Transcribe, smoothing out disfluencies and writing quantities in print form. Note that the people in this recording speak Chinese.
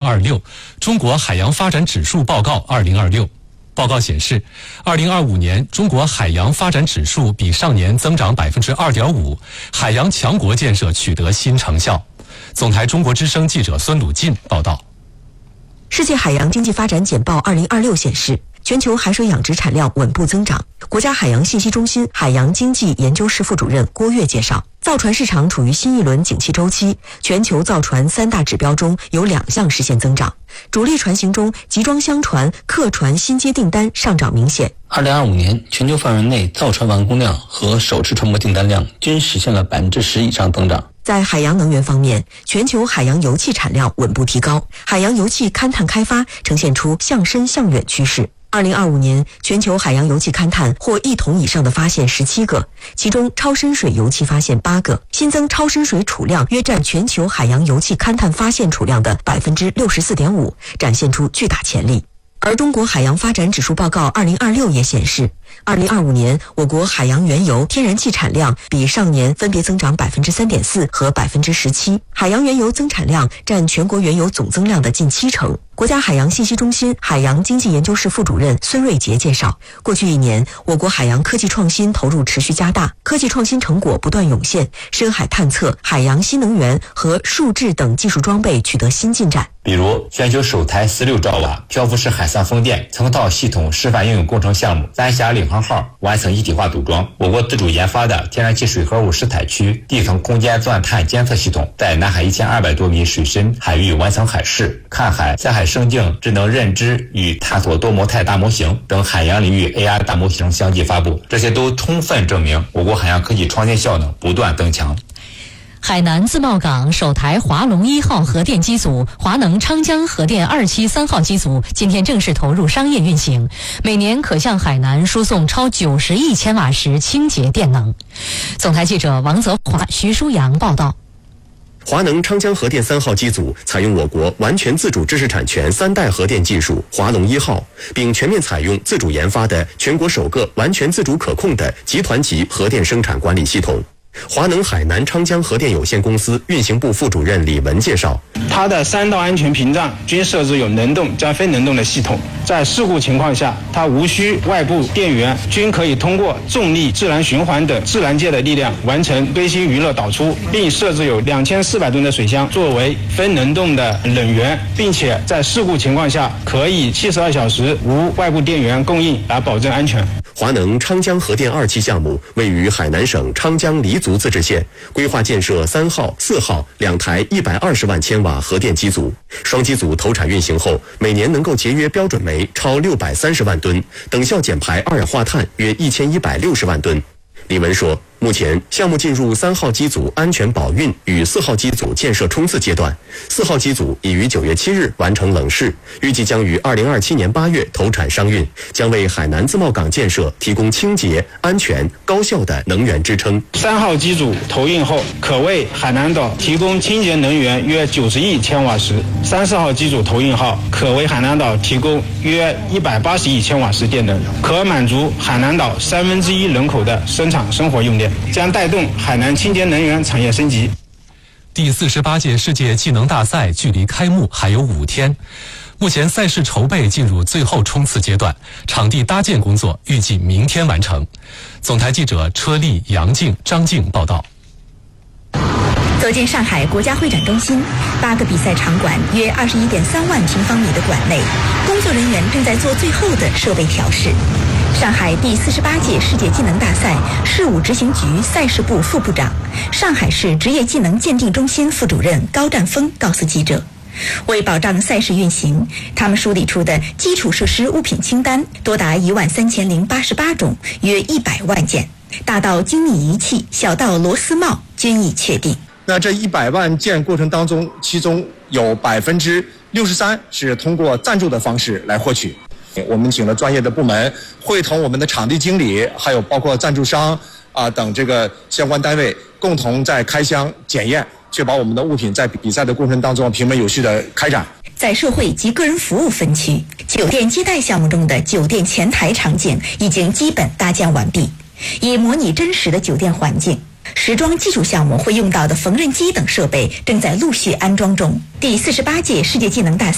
2026中国海洋发展指数报告2026。报告显示，2025年中国海洋发展指数比上年增长2.5%，海洋强国建设取得新成效。总台中国之声记者孙鲁进报道。 世界海洋经济发展简报2026显示，全球海水养殖产量稳步增长。国家海洋信息中心海洋经济研究室副主任郭跃介绍，造船市场处于新一轮景气周期，全球造船3大指标中有2项实现增长。主力船型中，集装箱船、客船新接订单上涨明显。 2025年，全球范围内造船完工量和手持船舶订单量均实现了10%以上增长。 在海洋能源方面，全球海洋油气产量稳步提高，海洋油气勘探开发呈现出向深向远趋势。2025年，全球海洋油气勘探获1桶以上的发现17个，其中超深水油气发现8个，新增超深水储量约占全球海洋油气勘探发现储量的64.5%，展现出巨大潜力。而中国海洋发展指数报告2026也显示，2025年我国海洋原油、天然气产量比上年分别增长3.4%和17%，海洋原油增产量占全国原油总增量的近70%。国家海洋信息中心海洋经济研究室副主任孙瑞杰介绍，过去1年，我国海洋科技创新投入持续加大，科技创新成果不断涌现，深海探测、海洋新能源和数智等技术装备取得新进展。 比如，全球首台16兆瓦漂浮式海上风电层套系统示范应用工程项目三峡领航号完成一体化组装。我国自主研发的天然气水合物试采区地层空间钻探监测系统在南海1200多米水深海域完成海试、看海、在海生境智能认知与探索多模态大模型等海洋领域 AR 大模型相继发布，这些都充分证明我国海洋科技创新效能不断增强。 海南自贸港首台华龙1号核电机组、华能昌江核电2期3号机组今天正式投入商业运行，每年可向海南输送超90亿千瓦时清洁电能。总台记者王泽华、徐舒阳报道。 华能昌江核电3号机组采用我国完全自主知识产权3代核电技术华龙1号，并全面采用自主研发的全国首个完全自主可控的集团级核电生产管理系统。华能海南昌江核电有限公司运行部副主任李文介绍， 它的3道安全屏障均设置有能动加非能动的系统，在事故情况下，它无需外部电源，均可以通过重力、自然循环等自然界的力量完成堆芯余热导出，并设置有2400吨的水箱作为非能动的冷源，并且在事故情况下可以72小时无外部电源供应来保证安全。 华能昌江核电2期项目位于海南省昌江黎族自治县，规划建设3号、4号2台120万千瓦核电机组。双机组投产运行后，每年能够节约标准煤超630万吨，等效减排二氧化碳约1160万吨。李文说，目前项目进入3号机组安全保运与4号机组建设冲刺阶段，4号机组已于9月7日完成冷试，预计将于2027年8月投产商运，将为海南自贸港建设提供清洁、安全、高效的能源支撑。 3号机组投运后，可为海南岛提供清洁能源约90亿千瓦时；3、4号机组投运后，可为海南岛提供约180亿千瓦时电能，可满足海南岛1/3人口的生产生活用电，将带动海南清洁能源产业升级。 第48届世界技能大赛距离开幕还有5天，目前赛事筹备进入最后冲刺阶段，场地搭建工作预计明天完成。总台记者车丽、杨静、张静报道。 走进上海国家会展中心，8个比赛场馆约21.3万平方米的馆内，工作人员正在做最后的设备调试。上海第48届世界技能大赛事务执行局赛事部副部长、上海市职业技能鉴定中心副主任高占峰告诉记者，为保障赛事运行，他们梳理出的基础设施物品清单多达13088种，约100万件，大到精密仪器，小到螺丝帽均已确定。 那这100万件过程当中，其中有63%是通过赞助的方式来获取。我们请了专业的部门，会同我们的场地经理，还有包括赞助商等这个相关单位，共同在开箱检验，确保我们的物品在比赛的过程当中平稳有序的开展。 在社会及个人服务分区，酒店接待项目中的酒店前台场景已经基本搭建完毕，以模拟真实的酒店环境。时装技术项目会用到的缝纫机等设备正在陆续安装中。第48届世界技能大赛